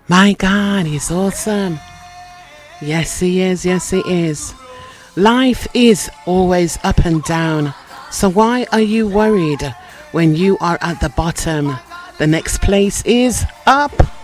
My God, he's awesome. Yes, he is. Yes, he is. Life is always up and down. So why are you worried when you are at the bottom? The next place is up.